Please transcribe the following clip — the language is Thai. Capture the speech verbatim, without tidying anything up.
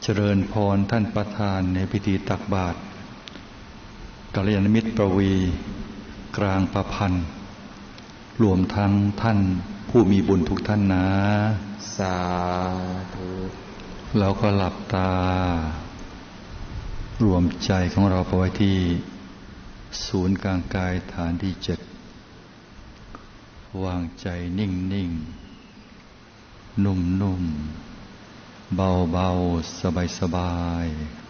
เจริญพรท่านประธานในพิธีตักบาตรกัลยาณมิตรประวีกลางประพันธ์รวมทั้งท่านผู้มีบุญทุกท่านนะสาธุเราก็หลับตารวมใจของเราไปไว้ที่ศูนย์กลางกายฐานที่เจ็ดวางใจนิ่งนิ่งนุ่มนุ่มเบาเบาสบายสบาย